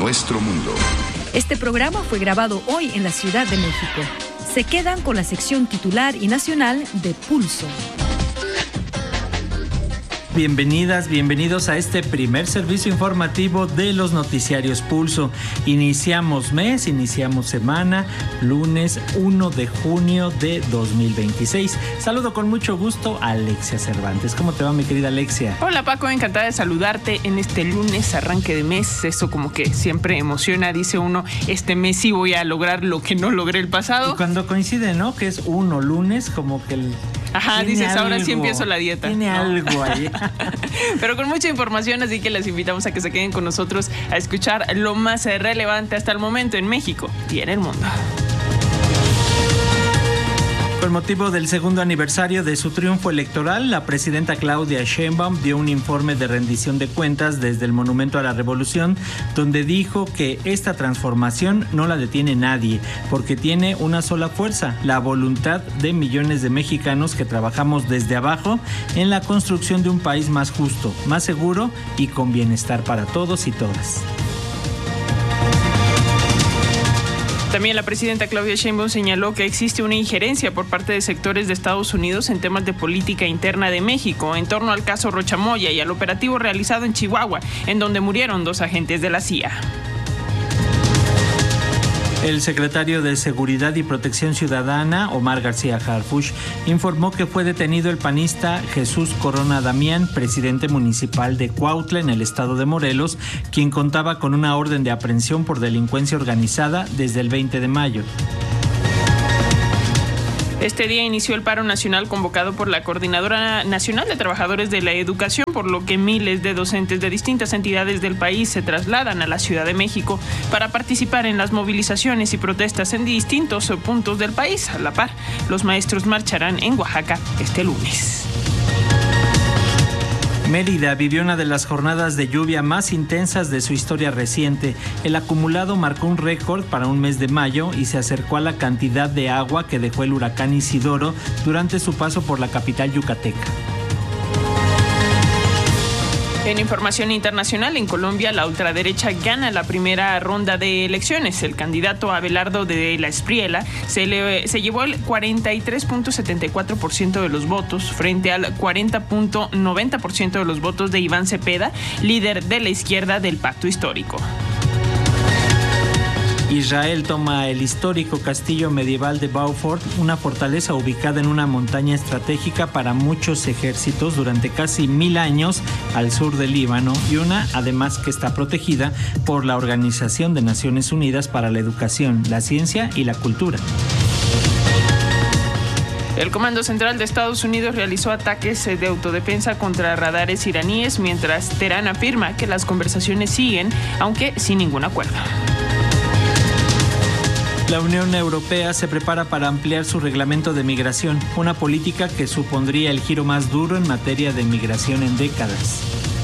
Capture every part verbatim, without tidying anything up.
nuestro mundo. Este programa fue grabado hoy en la Ciudad de México. Se quedan con la sección titular y nacional de Pulso. Bienvenidas, bienvenidos a este primer servicio informativo de los noticiarios Pulso. Iniciamos mes, iniciamos semana, lunes uno de junio de dos mil veintiséis. Saludo con mucho gusto a Alexia Cervantes. ¿Cómo te va, mi querida Alexia? Hola, Paco, encantada de saludarte en este lunes, arranque de mes. Eso como que siempre emociona, dice uno, este mes sí voy a lograr lo que no logré el pasado. Y cuando coincide, ¿no? Que es uno lunes, como que el... Ajá, dices, algo, ahora sí empiezo la dieta. Tiene ¿no? algo ahí. Pero con mucha información, así que les invitamos a que se queden con nosotros a escuchar lo más relevante hasta el momento en México y en el mundo. Con motivo del segundo aniversario de su triunfo electoral, la presidenta Claudia Sheinbaum dio un informe de rendición de cuentas desde el Monumento a la Revolución, donde dijo que esta transformación no la detiene nadie, porque tiene una sola fuerza, la voluntad de millones de mexicanos que trabajamos desde abajo en la construcción de un país más justo, más seguro y con bienestar para todos y todas. También la presidenta Claudia Sheinbaum señaló que existe una injerencia por parte de sectores de Estados Unidos en temas de política interna de México en torno al caso Rocha Moya y al operativo realizado en Chihuahua, en donde murieron dos agentes de la C I A. El secretario de Seguridad y Protección Ciudadana, Omar García Harfuch, informó que fue detenido el panista Jesús Corona Damián, presidente municipal de Cuautla, en el estado de Morelos, quien contaba con una orden de aprehensión por delincuencia organizada desde el veinte de mayo. Este día inició el paro nacional convocado por la Coordinadora Nacional de Trabajadores de la Educación, por lo que miles de docentes de distintas entidades del país se trasladan a la Ciudad de México para participar en las movilizaciones y protestas en distintos puntos del país. A la par, los maestros marcharán en Oaxaca este lunes. Mérida vivió una de las jornadas de lluvia más intensas de su historia reciente. El acumulado marcó un récord para un mes de mayo y se acercó a la cantidad de agua que dejó el huracán Isidoro durante su paso por la capital yucateca. En información internacional, en Colombia, la ultraderecha gana la primera ronda de elecciones. El candidato Abelardo de la Espriella se, le, se llevó el cuarenta y tres punto setenta y cuatro por ciento de los votos frente al cuarenta punto noventa por ciento de los votos de Iván Cepeda, líder de la izquierda del Pacto Histórico. Israel toma el histórico castillo medieval de Beaufort, una fortaleza ubicada en una montaña estratégica para muchos ejércitos durante casi mil años al sur del Líbano, y una además que está protegida por la Organización de Naciones Unidas para la Educación, la Ciencia y la Cultura. El Comando Central de Estados Unidos realizó ataques de autodefensa contra radares iraníes, mientras Teherán afirma que las conversaciones siguen, aunque sin ningún acuerdo. La Unión Europea se prepara para ampliar su reglamento de migración, una política que supondría el giro más duro en materia de migración en décadas.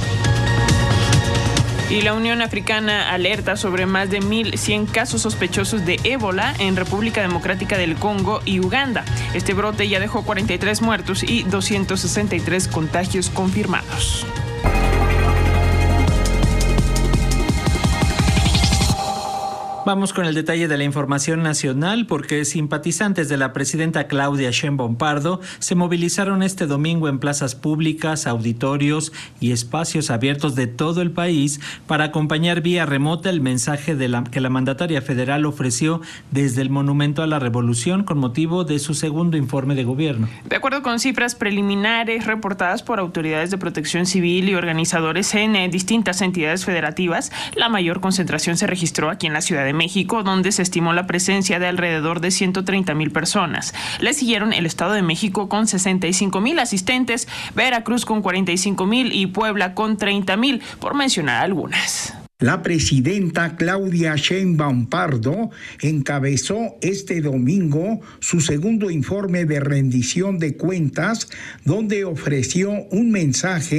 Y la Unión Africana alerta sobre más de mil cien casos sospechosos de ébola en República Democrática del Congo y Uganda. Este brote ya dejó cuarenta y tres muertos y doscientos sesenta y tres contagios confirmados. Vamos con el detalle de la información nacional, porque simpatizantes de la presidenta Claudia Sheinbaum Pardo se movilizaron este domingo en plazas públicas, auditorios y espacios abiertos de todo el país para acompañar vía remota el mensaje de la, que la mandataria federal ofreció desde el Monumento a la Revolución con motivo de su segundo informe de gobierno. De acuerdo con cifras preliminares reportadas por autoridades de protección civil y organizadores en eh, distintas entidades federativas, la mayor concentración se registró aquí en la Ciudad de México, donde se estimó la presencia de alrededor de ciento treinta mil personas. Le siguieron el Estado de México con sesenta y cinco mil asistentes, Veracruz con cuarenta y cinco mil y Puebla con treinta mil, por mencionar algunas. La presidenta Claudia Sheinbaum Pardo encabezó este domingo su segundo informe de rendición de cuentas, donde ofreció un mensaje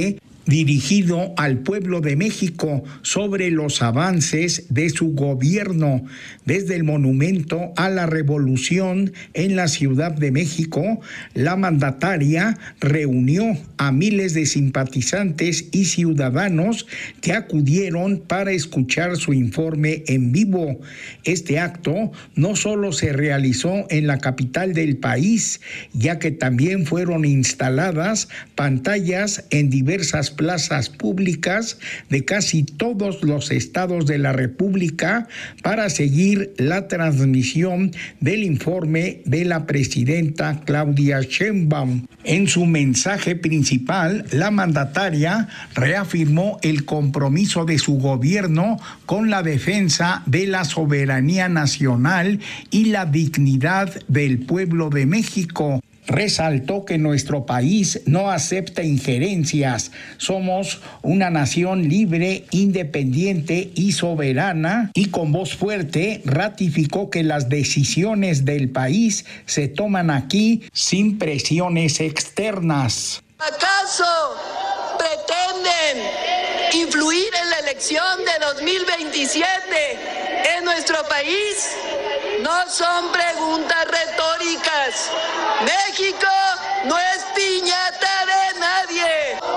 dirigido al pueblo de México sobre los avances de su gobierno. Desde el Monumento a la Revolución en la Ciudad de México, la mandataria reunió a miles de simpatizantes y ciudadanos que acudieron para escuchar su informe en vivo. Este acto no solo se realizó en la capital del país, ya que también fueron instaladas pantallas en diversas plazas públicas de casi todos los estados de la República para seguir la transmisión del informe de la presidenta Claudia Sheinbaum. En su mensaje principal, la mandataria reafirmó el compromiso de su gobierno con la defensa de la soberanía nacional y la dignidad del pueblo de México. Resaltó que nuestro país no acepta injerencias. Somos una nación libre, independiente y soberana, y con voz fuerte ratificó que las decisiones del país se toman aquí sin presiones externas. ¿Acaso pretenden influir en la elección de dos mil veintisiete en nuestro país? No son preguntas retóricas. México no es piñata de nadie.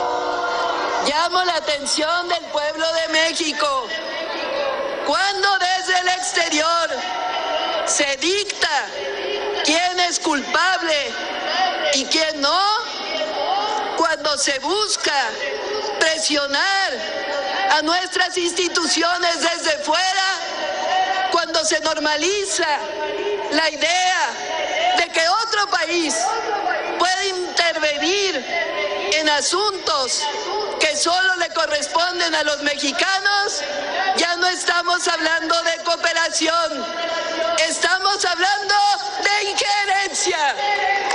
Llamo la atención del pueblo de México. Cuando desde el exterior se dicta quién es culpable y quién no, cuando se busca presionar a nuestras instituciones desde fuera, cuando se normaliza la idea de que otro país puede intervenir en asuntos que solo le corresponden a los mexicanos, ya no estamos hablando de cooperación, estamos hablando de injerencia.